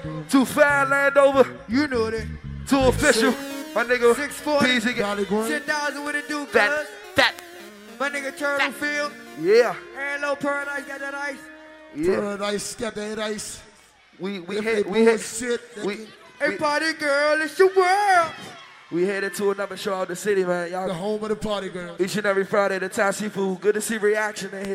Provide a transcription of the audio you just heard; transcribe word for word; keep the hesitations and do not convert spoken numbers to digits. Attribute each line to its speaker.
Speaker 1: Too Fat Landover.
Speaker 2: You know that.
Speaker 1: Too Official. My nigga.
Speaker 2: six forty.
Speaker 1: Peasy.
Speaker 2: ten thousand with a do, cuz.
Speaker 1: That. That.
Speaker 2: My nigga Turtle Field.
Speaker 1: Yeah.
Speaker 2: Hello, Paradise, got that ice?
Speaker 1: Yeah.
Speaker 3: Paradise, got that ice.
Speaker 1: We we
Speaker 3: If
Speaker 1: hit
Speaker 3: they
Speaker 1: we hit
Speaker 3: bullshit, they
Speaker 1: we,
Speaker 3: can-
Speaker 2: Hey,
Speaker 1: we,
Speaker 2: party girl, it's your world.
Speaker 1: we headed to another show out the city, man.
Speaker 3: The
Speaker 1: Y'all
Speaker 3: home of the party girl.
Speaker 1: each and every Friday the Thai Seafood. Good to see reaction in here.